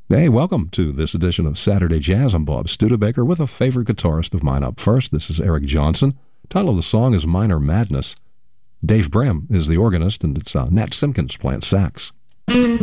Hey, welcome to this edition of Saturday Jazz. I'm Bob Studebaker with a favorite guitarist of mine up first. This is Eric Johnson. Title of the song is Minor Madness. Dave Brem is the organist, and it's Nat Simpkins playing sax.